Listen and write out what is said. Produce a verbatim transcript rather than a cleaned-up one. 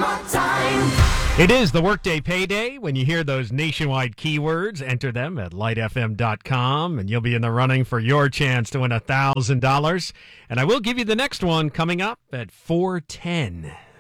It is the Workday Payday. When you hear those nationwide keywords, enter them at light f m dot com, and you'll be in the running for your chance to win one thousand dollars. And I will give you the next one coming up at four ten.